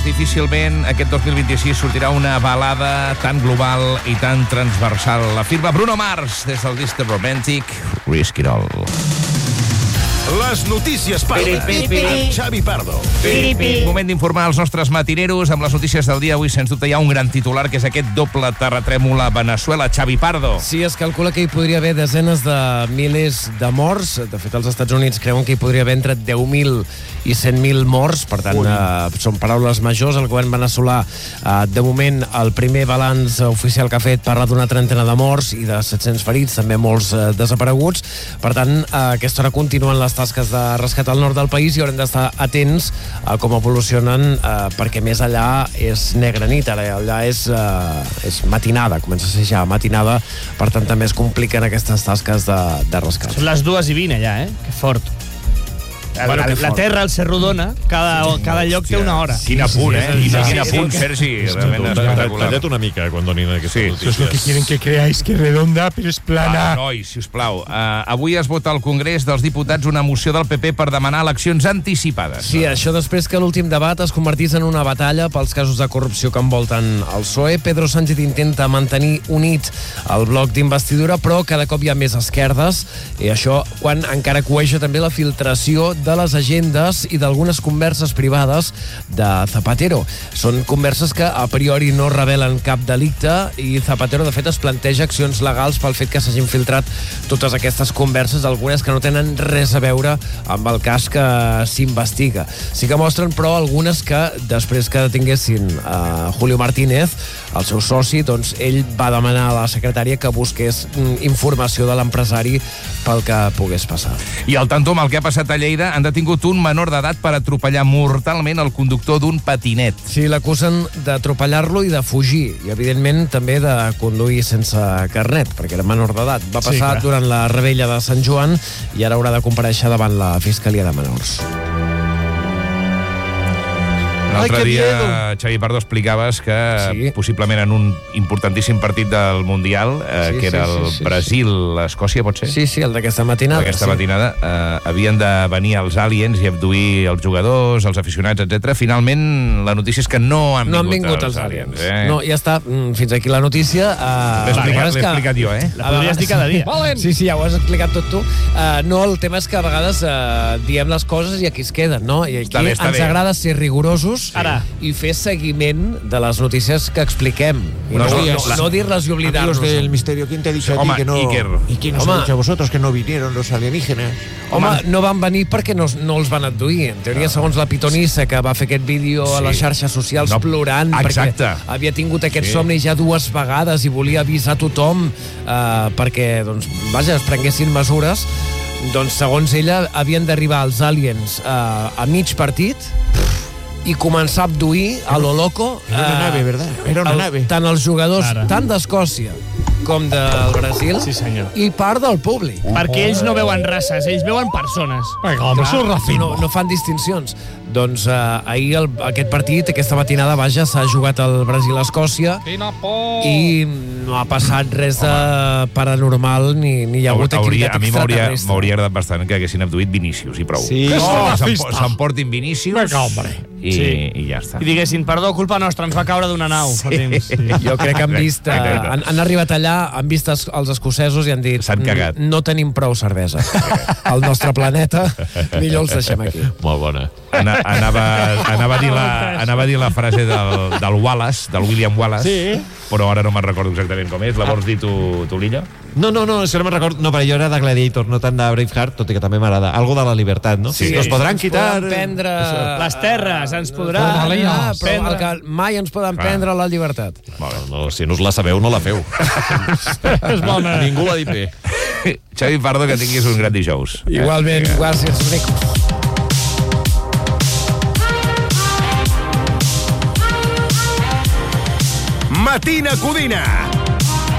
difícilment aquest 2026 sortirà una balada tan global i tan transversal. L'afirma Bruno Mars des del disc Romantic, Risk It All. Les notícies parlen amb Xavi Pardo. Moment d'informar els nostres matineros amb les notícies del dia. Avui, sens dubte, hi ha un gran titular, que és aquest doble terratrèmol a Veneçuela. Xavi Pardo. Sí, es calcula que hi podria haver desenes de milers de morts. De fet, els Estats Units creuen que hi podria haver entre 10.000 i 100.000 morts. Per tant, són paraules majors. El govern veneçolà, de moment, el primer balanç oficial que ha fet parla d'una trentena de morts i de 700 ferits, també molts desapareguts. Per tant, a aquesta hora continuen les tasques de rescat al nord del país i haurem d'estar atents a com evolucionen, perquè més allà és negra nit, ara allà és matinada, comença a ser ja matinada, per tant també es compliquen aquestes tasques de rescat. Són les 2:20 allà, Que fort. La Terra, al ser rodona, cada lloc té una hora. Quin apunt, Quin apunt, Sergi. Realment espectacular. Talla't una mica quan donin aquestes notícies. Eso es lo que quieren que creáis, que es redonda, pero es plana. Nois, sisplau. Avui es vota al Congrés dels Diputats una moció del PP per demanar eleccions anticipades. Sí, això després que l'últim debat es convertís en una batalla pels casos de corrupció que envolten el PSOE. Pedro Sánchez intenta mantenir unit el bloc d'investidura, però cada cop hi ha més esquerdes, i això quan encara coeja també la filtració de les agendes i d'algunes converses privades de Zapatero. Són converses que a priori no revelen cap delicte i Zapatero, de fet, es planteja accions legals pel fet que s'hagin filtrat totes aquestes converses, algunes que no tenen res a veure amb el cas que s'investiga. Sí que mostren, però, algunes que, després que detinguessin Julio Martínez, el seu soci, doncs ell va demanar a la secretària que busqués informació de l'empresari pel que pogués passar. I al tanto amb el que ha passat a Lleida, han detingut un menor d'edat per atropellar mortalment el conductor d'un patinet. Sí, l'acusen d'atropellar-lo i de fugir, i evidentment també de conduir sense carnet, perquè era menor d'edat. Va passar durant la revetlla de Sant Joan i ara haurà de comparèixer davant la Fiscalia de Menors. L'altre dia, Xavi Pardo, explicaves que possiblement en un importantíssim partit del Mundial, que era el Brasil-Escòcia, pot ser? Sí, el d'aquesta matinada. D'aquesta matinada havien de venir els aliens i abduir els jugadors, els aficionats, etc. Finalment, la notícia és que no han vingut els aliens. No, ja està. Fins aquí la notícia. L'he explicat jo, La podries dir cada dia. Sí, ja ho has explicat tot tu. No, el tema és que a vegades diem les coses i aquí es queden, no? I aquí ens agrada ser rigorosos i fer seguiment de les notícies que expliquem. No dir-les i oblidar-nos. Amigos del misterio, ¿quién te ha dicho a ti que no? ¿Y quién os ha dicho a vosotros que no vinieron los alienígenas? Home, no van venir perquè no els van abduir. En teoria, segons la pitonissa, que va fer aquest vídeo a les xarxes socials plorant perquè havia tingut aquest somni ja 2 vegades i volia avisar tothom perquè, doncs, vaja, es prenguessin mesures. Doncs, segons ella, havien d'arribar els aliens a mig partit i començar a abduir a lo loco. Era una nave, ¿verdad? Era una nave. Tant els jugadors, tant d'Escòcia com del Brasil, i part del públic. Perquè ells no veuen races, ells veuen persones. No fan distincions. Doncs ahir aquest partit, aquesta matinada, vaja, s'ha jugat el Brasil-Escòcia i no ha passat res de paranormal ni hi ha hagut activitat extraterrestre. M'hauria agradat bastant que haguessin abduït Vinícius i prou. S'emportin Vinícius i ja està. I diguessin, perdó, culpa nostra, ens va caure d'una nau. Jo crec que han vist, han arribat allà, han vist els escocesos i han dit, no tenim prou cervesa. Al nostre planeta, millor els deixem aquí. Molt bona. Anava a dir la frase del Wallace, del William Wallace, però ara no me'n recordo exactament com és. La vols dir tu, Lilla? No, és que no me'n recordo. No, però jo era de Gladiator, no tant de Braveheart, tot i que també m'agrada. Algo de la llibertat, no? Sí, nos podran quitar... les terres, ens podran... Però el que mai ens poden prendre la llibertat. No, si no us la sabeu, no la feu. És bona. Ningú l'ha dit bé. Xavi Pardo, que tinguis un gran dijous. Igualment, gràcies, Rico. Matina Codina.